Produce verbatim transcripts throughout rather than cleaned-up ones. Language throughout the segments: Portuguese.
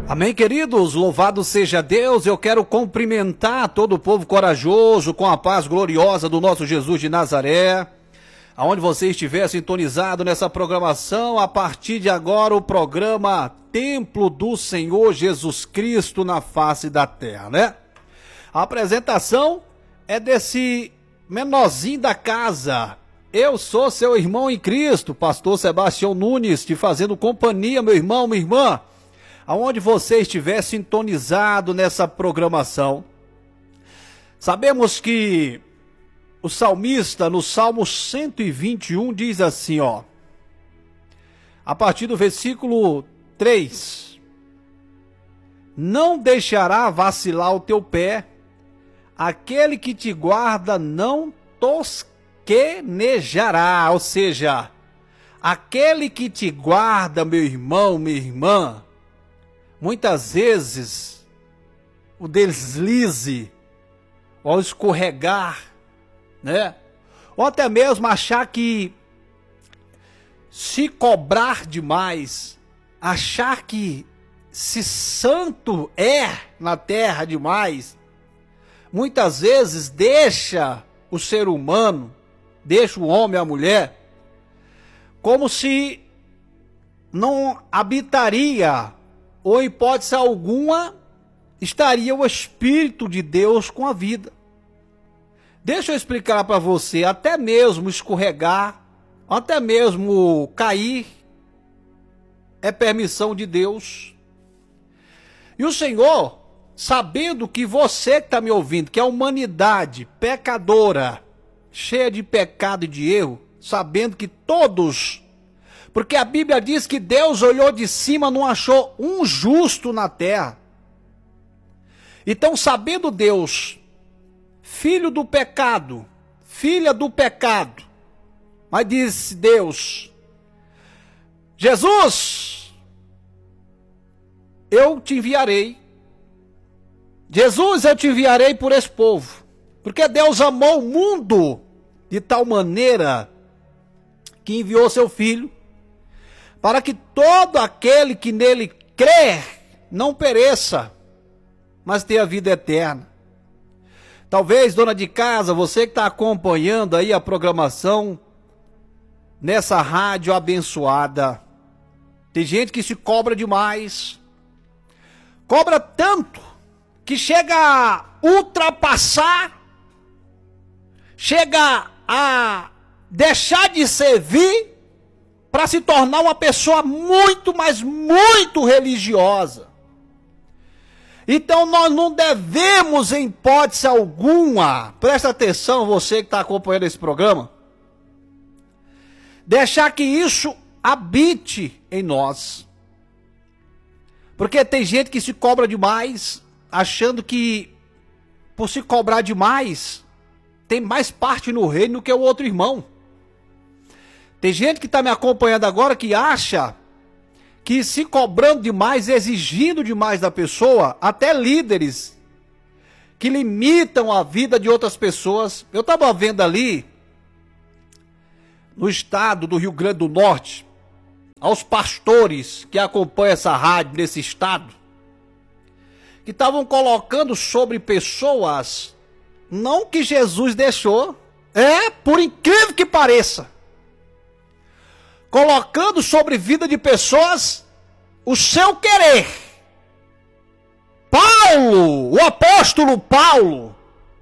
Amém, queridos? Louvado seja Deus. Eu quero cumprimentar todo o povo corajoso com a paz gloriosa do nosso Jesus de Nazaré. Aonde você estiver sintonizado nessa programação, a partir de agora o programa Templo do Senhor Jesus Cristo na face da terra, né? A apresentação é desse menorzinho da casa. Eu sou seu irmão em Cristo, pastor Sebastião Nunes, te fazendo companhia, meu irmão, minha irmã. Aonde você estiver sintonizado nessa programação. Sabemos que o salmista, no Salmo cento e vinte e um, diz assim, ó. A partir do versículo três. Não deixará vacilar o teu pé, aquele que te guarda não tosquenejará. Ou seja, aquele que te guarda, meu irmão, minha irmã, muitas vezes, o deslize, ou escorregar, né? Ou até mesmo achar que se cobrar demais, achar que se santo é na terra demais, muitas vezes deixa o ser humano, deixa o homem e a mulher, como se não habitaria, ou hipótese alguma, estaria o Espírito de Deus com a vida. Deixa eu explicar para você, até mesmo escorregar, até mesmo cair, é permissão de Deus. E o Senhor, sabendo que você que está me ouvindo, que é a humanidade pecadora, cheia de pecado e de erro, sabendo que todos... Porque a Bíblia diz que Deus olhou de cima, não achou um justo na terra. Então, sabendo Deus, filho do pecado, filha do pecado, mas disse Deus, Jesus, eu te enviarei. Jesus, eu te enviarei por esse povo. Porque Deus amou o mundo de tal maneira que enviou seu filho, para que todo aquele que nele crer não pereça, mas tenha vida eterna. Talvez, dona de casa, você que está acompanhando aí a programação nessa rádio abençoada, tem gente que se cobra demais, cobra tanto que chega a ultrapassar, chega a deixar de servir, para se tornar uma pessoa muito, mas muito religiosa. Então nós não devemos, em hipótese alguma, presta atenção você que está acompanhando esse programa, deixar que isso habite em nós. Porque tem gente que se cobra demais, achando que por se cobrar demais, tem mais parte no reino do que o outro irmão. Tem gente que está me acompanhando agora que acha que se cobrando demais, exigindo demais da pessoa, até líderes que limitam a vida de outras pessoas. Eu estava vendo ali, no estado do Rio Grande do Norte, aos pastores que acompanham essa rádio nesse estado, que estavam colocando sobre pessoas, não que Jesus deixou, é, por incrível que pareça, colocando sobre vida de pessoas o seu querer. Paulo, o apóstolo Paulo,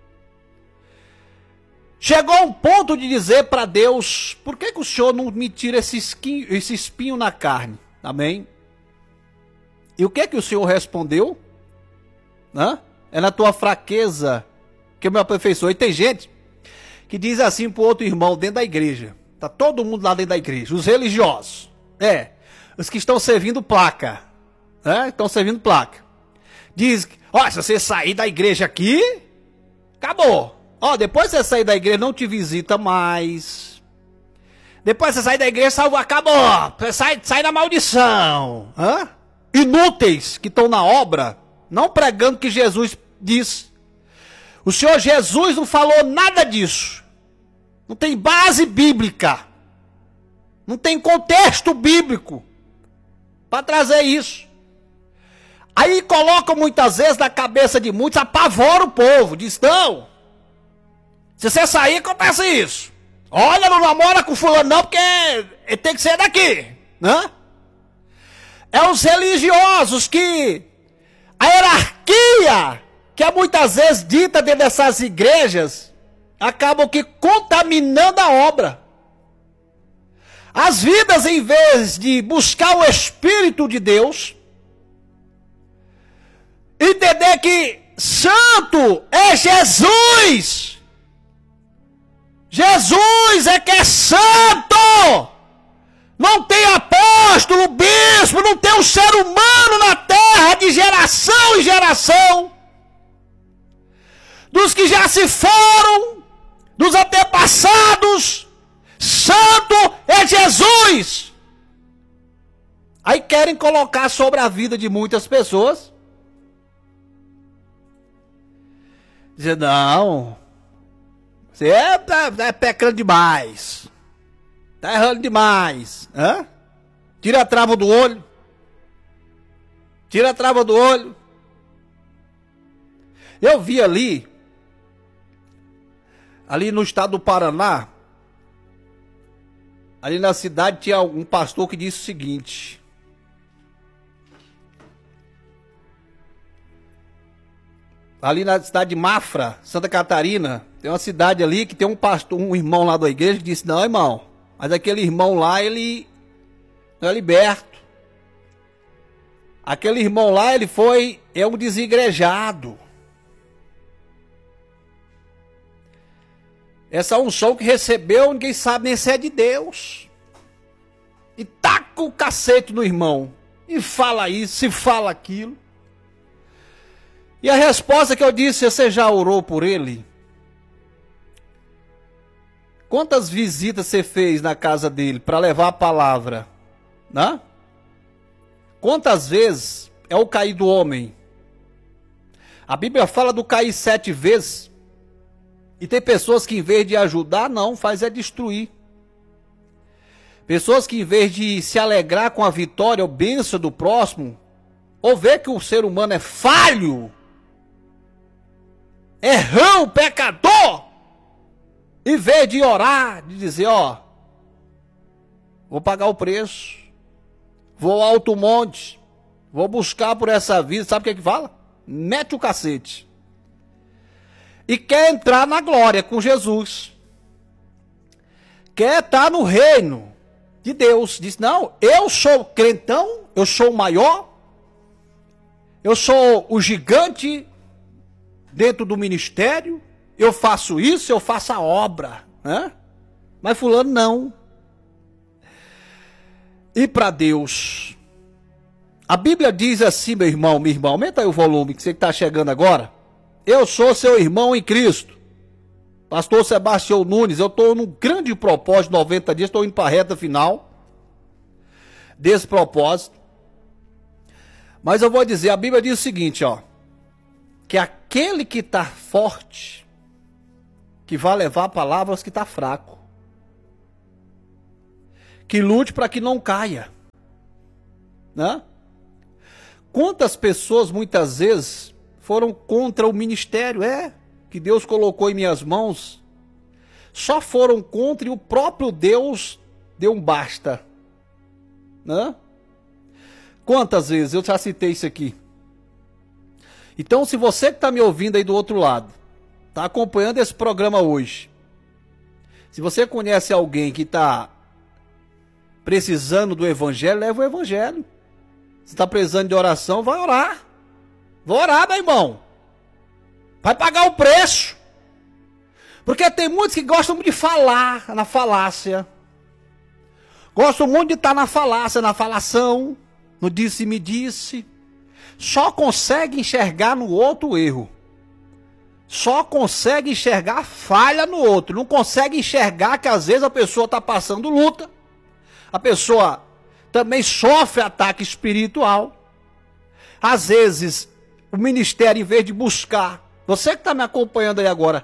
chegou a um ponto de dizer para Deus, por que que o Senhor não me tira esse, esquinho, esse espinho na carne? Amém? E o que que o Senhor respondeu? Hã? É na tua fraqueza que eu me aperfeiçoei. E tem gente que diz assim para o outro irmão dentro da igreja. Tá todo mundo lá dentro da igreja, os religiosos, é, os que estão servindo placa, né? Estão servindo placa. Diz, ó, se você sair da igreja aqui, acabou. Ó, depois você sair da igreja, não te visita mais. Depois você sair da igreja, salvo, acabou. Você sai, sai da maldição. Hã? Inúteis que estão na obra, não pregando o que Jesus disse. O Senhor Jesus não falou nada disso. Não tem base bíblica. Não tem contexto bíblico para trazer isso. Aí colocam muitas vezes na cabeça de muitos, apavora o povo. Diz, não, se você sair, acontece isso. Olha, não namora com fulano não, porque ele tem que ser daqui. Né? É os religiosos que a hierarquia, que é muitas vezes dita dentro dessas igrejas, acabam que contaminando a obra. As vidas, em vez de buscar o Espírito de Deus, entender que santo é Jesus. Jesus é que é santo. Não tem apóstolo, bispo, não tem um ser humano na terra de geração em geração. Dos que já se foram, dos antepassados, santo é Jesus. Aí querem colocar sobre a vida de muitas pessoas. Dizer, não, você é, é pecando demais. Tá errando demais. Hã? Tira a trava do olho. Tira a trava do olho. Eu vi ali, ali no estado do Paraná, ali na cidade tinha um pastor que disse o seguinte: ali na cidade de Mafra, Santa Catarina, tem uma cidade ali que tem um pastor, um irmão lá da igreja que disse, não, irmão, mas aquele irmão lá, ele não é liberto. Aquele irmão lá, ele foi, é um desigrejado. Essa unção que recebeu, ninguém sabe nem se é de Deus. E taca o cacete no irmão. E fala isso, e fala aquilo. E a resposta que eu disse, você já orou por ele? Quantas visitas você fez na casa dele para levar a palavra? Né? Quantas vezes é o cair do homem? A Bíblia fala do cair sete vezes. E tem pessoas que em vez de ajudar, não, faz é destruir. Pessoas que em vez de se alegrar com a vitória ou bênção do próximo, ou ver que o ser humano é falho, errão, pecador, em vez de orar, de dizer, ó, vou pagar o preço, vou ao alto monte, vou buscar por essa vida, sabe o que é que fala? Mete o cacete. E quer entrar na glória com Jesus. Quer estar no reino de Deus. Diz, não, eu sou crentão, eu sou o maior, eu sou o gigante dentro do ministério, eu faço isso, eu faço a obra, né? Mas fulano não. E para Deus, a Bíblia diz assim, meu irmão, minha irmã, aumenta aí o volume, que você está chegando agora. Eu sou seu irmão em Cristo, pastor Sebastião Nunes, eu estou num grande propósito, noventa dias, estou indo para a reta final desse propósito. Mas eu vou dizer, a Bíblia diz o seguinte, ó, que aquele que está forte, que vai levar palavras que está fraco. Que lute para que não caia. Né? Quantas pessoas muitas vezes foram contra o ministério, é, que Deus colocou em minhas mãos, só foram contra e o próprio Deus deu um basta. Né? Quantas vezes, eu já citei isso aqui. Então, se você que está me ouvindo aí do outro lado, está acompanhando esse programa hoje, se você conhece alguém que está precisando do evangelho, leva o evangelho. Se está precisando de oração, vai orar. Vai orar, meu irmão. Vai pagar o preço. Porque tem muitos que gostam de falar na falácia. Gostam muito de estar na falácia, na falação, no disse-me disse. Só consegue enxergar no outro o erro. Só consegue enxergar falha no outro. Não consegue enxergar que às vezes a pessoa está passando luta. A pessoa também sofre ataque espiritual. Às vezes, o ministério, em vez de buscar, você que está me acompanhando aí agora,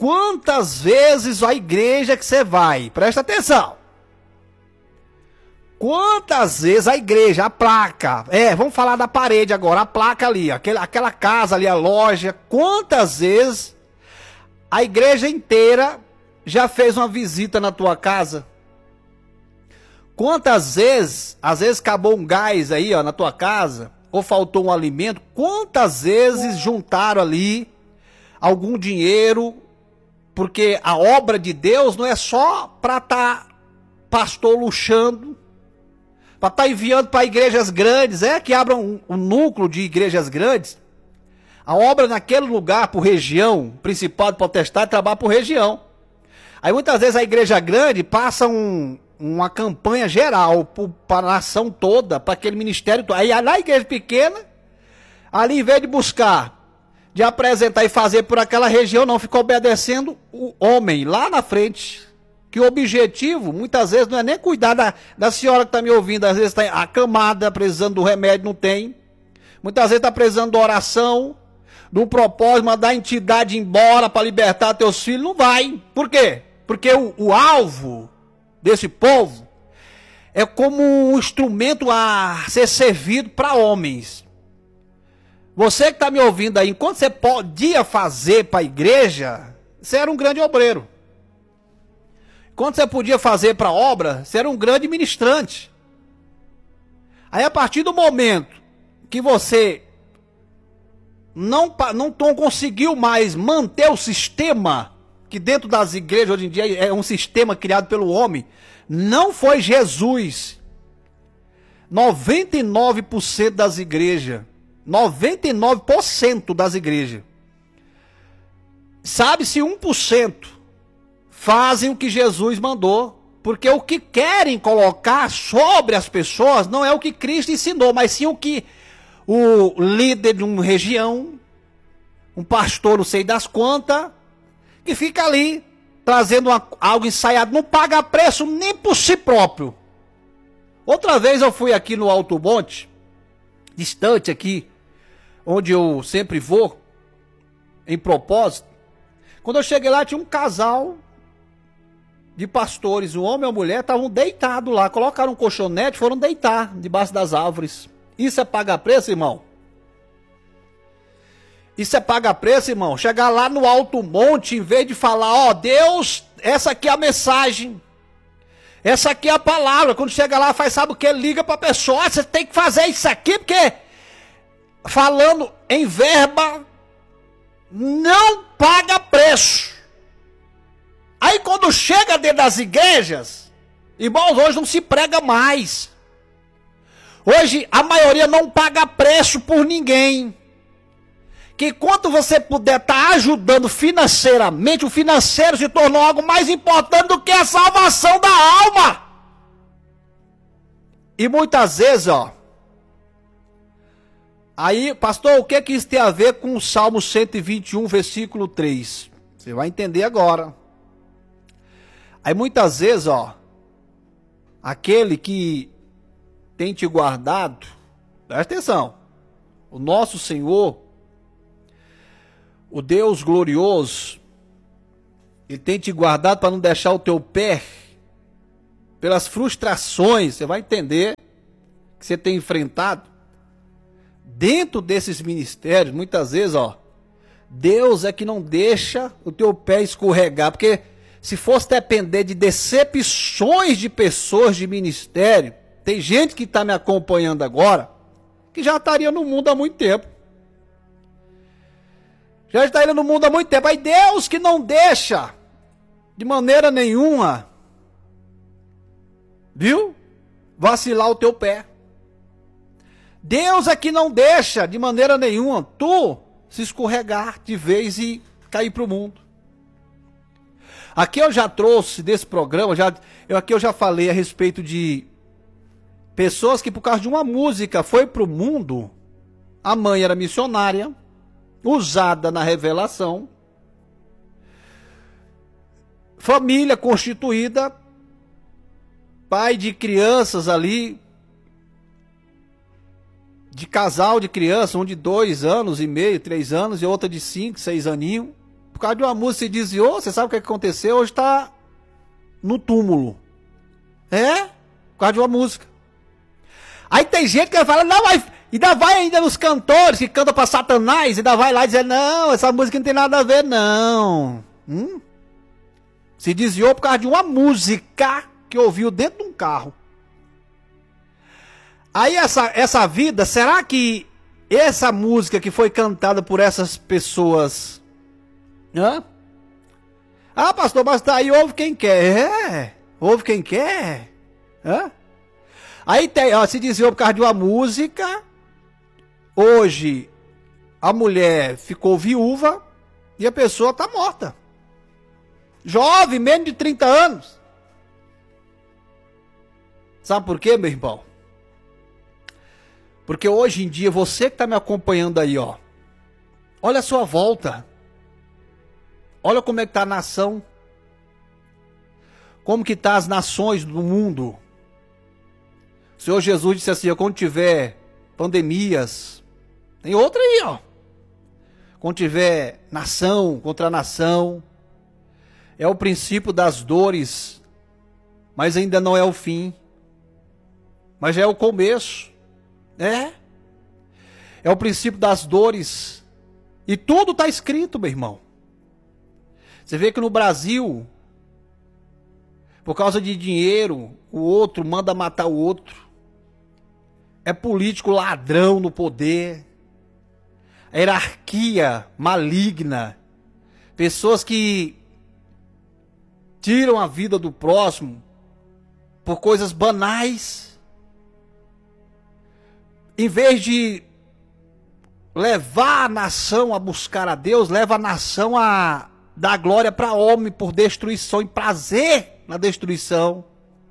quantas vezes a igreja que você vai, presta atenção, quantas vezes a igreja, a placa, é, vamos falar da parede agora, a placa ali, aquele, aquela casa ali, a loja, quantas vezes a igreja inteira já fez uma visita na tua casa? Quantas vezes, às vezes acabou um gás aí, ó, na tua casa, ou faltou um alimento, quantas vezes juntaram ali algum dinheiro, porque a obra de Deus não é só para estar tá pastor luxando, para estar tá enviando para igrejas grandes, é que abram um, um núcleo de igrejas grandes. A obra naquele lugar, por região, principal de potestade, trabalha por região. Aí muitas vezes a igreja grande passa um, uma campanha geral para a nação toda, para aquele ministério todo. Aí na igreja pequena, ali em vez de buscar, de apresentar e fazer por aquela região, não, fica obedecendo o homem lá na frente. Que o objetivo, muitas vezes, não é nem cuidar da, da senhora que está me ouvindo, às vezes está acamada, precisando do remédio, não tem. Muitas vezes está precisando de oração, de um propósito, mandar a entidade embora para libertar teus filhos, não vai. Por quê? Porque o, o alvo desse povo é como um instrumento a ser servido para homens. Você que está me ouvindo aí, enquanto você podia fazer para a igreja, você era um grande obreiro. Enquanto você podia fazer para a obra, você era um grande ministrante. Aí a partir do momento que você não, não conseguiu mais manter o sistema, que dentro das igrejas hoje em dia é um sistema criado pelo homem, não foi Jesus. noventa e nove por cento das igrejas, noventa e nove por cento das igrejas, sabe-se um por cento fazem o que Jesus mandou, porque o que querem colocar sobre as pessoas não é o que Cristo ensinou, mas sim o que o líder de uma região, um pastor, não sei das quantas, que fica ali trazendo uma, algo ensaiado, não paga preço nem por si próprio. Outra vez eu fui aqui no Alto Monte, distante aqui, onde eu sempre vou, em propósito. Quando eu cheguei lá, tinha um casal de pastores, o homem e a mulher, estavam deitados lá, colocaram um colchonete, foram deitar debaixo das árvores. Isso é pagar preço, irmão? Isso é pagar preço, irmão? Chegar lá no Alto Monte, em vez de falar, ó, oh, Deus, essa aqui é a mensagem, essa aqui é a palavra. Quando chega lá, faz, sabe o que? Liga para a pessoa, você tem que fazer isso aqui, porque falando em verba, não paga preço. Aí quando chega dentro das igrejas, irmãos, hoje não se prega mais. Hoje a maioria não paga preço por ninguém. Que enquanto você puder estar tá ajudando financeiramente, o financeiro se tornou algo mais importante do que a salvação da alma. E muitas vezes, ó, aí, pastor, o que que isso tem a ver com o Salmo cento e vinte e um, versículo três? Você vai entender agora. Aí muitas vezes, ó, aquele que tem te guardado, presta atenção, o nosso Senhor, o Deus glorioso, Ele tem te guardado para não deixar o teu pé, pelas frustrações, você vai entender, que você tem enfrentado, dentro desses ministérios, muitas vezes, ó, Deus é que não deixa o teu pé escorregar, porque se fosse depender de decepções de pessoas de ministério, tem gente que está me acompanhando agora, que já estaria no mundo há muito tempo. Já estaria no mundo há muito tempo. Aí Deus que não deixa, de maneira nenhuma, viu? Vacilar o teu pé. Deus é que não deixa, de maneira nenhuma, tu se escorregar de vez e cair para o mundo. Aqui eu já trouxe desse programa, já, eu, aqui eu já falei a respeito de pessoas que por causa de uma música foi para o mundo. A mãe era missionária, usada na revelação, família constituída, pai de crianças ali, de casal de criança, um de dois anos e meio, três anos, e outra de cinco, seis aninhos. Por causa de uma música se desviou, você sabe o que aconteceu? Hoje está no túmulo. É? causa de uma música. Aí tem gente que fala, não, mas ainda vai ainda nos cantores que cantam pra Satanás, ainda vai lá dizer, não, essa música não tem nada a ver, não. Hum? Se desviou por causa de uma música que ouviu dentro de um carro. Aí essa, essa vida, será que essa música que foi cantada por essas pessoas... Hã? Ah, pastor, mas tá aí, ouve quem quer. É, ouve quem quer. Hã? Aí tem, ó, se desviou por causa de uma música. Hoje, a mulher ficou viúva e a pessoa tá morta. Jovem, menos de trinta anos. Sabe por quê, meu irmão? Porque hoje em dia, você que está me acompanhando aí, ó. Olha a sua volta. Olha como é que está a nação. Como que tá as nações do mundo. O Senhor Jesus disse assim, ó, quando tiver pandemias, tem outra aí, ó. Quando tiver nação contra nação, é o princípio das dores, mas ainda não é o fim. Mas já é o começo. É. É o princípio das dores. E tudo está escrito, meu irmão. Você vê que no Brasil, por causa de dinheiro, o outro manda matar o outro. É político ladrão no poder. A hierarquia maligna. Pessoas que tiram a vida do próximo por coisas banais. Em vez de levar a nação a buscar a Deus, leva a nação a dar glória para homem por destruição e prazer na destruição.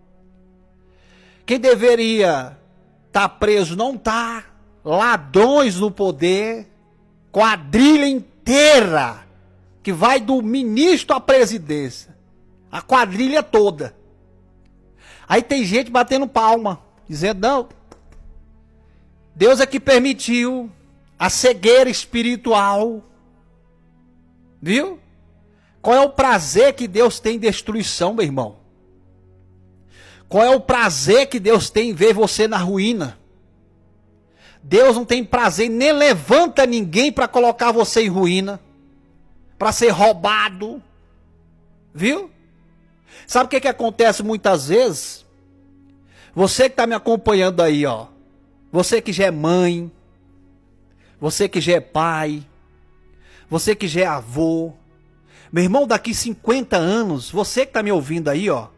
Quem deveria estar preso não está. Ladrões no poder, quadrilha inteira, que vai do ministro à presidência. A quadrilha toda. Aí tem gente batendo palma, dizendo, não, Deus é que permitiu a cegueira espiritual. Viu? Qual é o prazer que Deus tem em destruição, meu irmão? Qual é o prazer que Deus tem em ver você na ruína? Deus não tem prazer, nem levanta ninguém para colocar você em ruína, para ser roubado. Viu? Sabe o que, que acontece muitas vezes? Você que está me acompanhando aí, ó. Você que já é mãe, você que já é pai, você que já é avô. Meu irmão, daqui cinquenta anos, você que está me ouvindo aí, ó,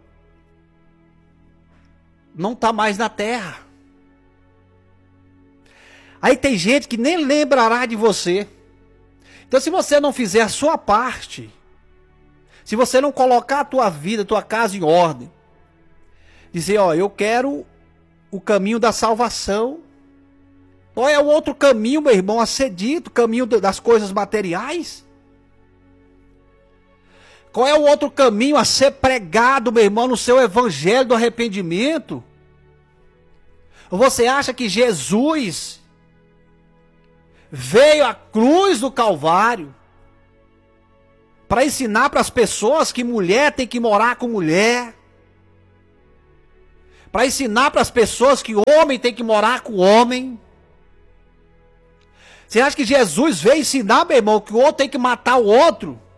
não está mais na terra. Aí tem gente que nem lembrará de você. Então se você não fizer a sua parte, se você não colocar a tua vida, a tua casa em ordem, dizer, ó, eu quero o caminho da salvação. Qual é o outro caminho, meu irmão, a ser dito? O caminho das coisas materiais? Qual é o outro caminho a ser pregado, meu irmão, no seu evangelho do arrependimento? Ou você acha que Jesus veio à cruz do Calvário para ensinar para as pessoas que mulher tem que morar com mulher? Para ensinar para as pessoas que homem tem que morar com homem? Você acha que Jesus veio ensinar, meu irmão, que o outro tem que matar o outro?